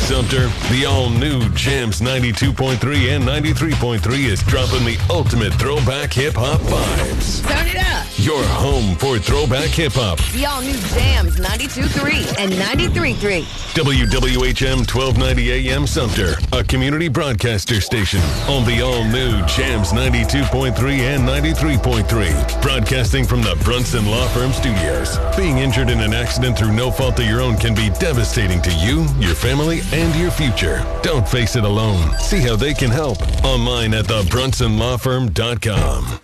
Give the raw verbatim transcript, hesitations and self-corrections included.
Sumter, the all-new Jams ninety-two point three and ninety-three point three is dropping the ultimate throwback hip-hop vibes. Turn it up. Your home for throwback hip-hop. The all-new Jams ninety-two point three and ninety-three point three. W W H M twelve ninety A M Sumter, a community broadcaster station on the all-new Jams ninety-two point three and ninety-three point three. Broadcasting from the Brunson Law Firm Studios. Being injured in an accident through no fault of your own can be devastating to you, your family, and your future. Don't face it alone. See how they can help online at the brunson law firm dot com.